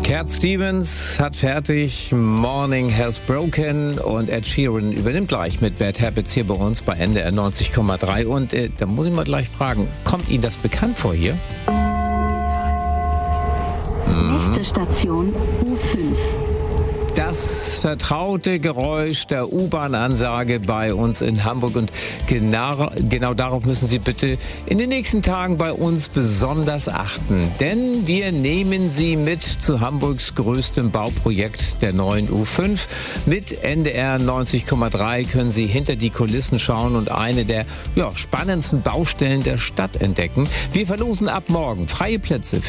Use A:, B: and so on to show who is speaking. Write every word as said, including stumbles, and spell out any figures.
A: Cat Stevens hat fertig, Morning Has Broken, und Ed Sheeran übernimmt gleich mit Bad Habits hier bei uns bei N D R neunzig Komma drei. Und äh, da muss ich mal gleich fragen, kommt Ihnen das bekannt vor hier?
B: Nächste Station U fünf.
A: Das vertraute Geräusch der U-Bahn-Ansage bei uns in Hamburg. Und genau, genau darauf müssen Sie bitte in den nächsten Tagen bei uns besonders achten. Denn wir nehmen Sie mit zu Hamburgs größtem Bauprojekt, der neuen U fünf. Mit N D R neunzig Komma drei können Sie hinter die Kulissen schauen und eine der ja, spannendsten Baustellen der Stadt entdecken. Wir verlosen ab morgen freie Plätze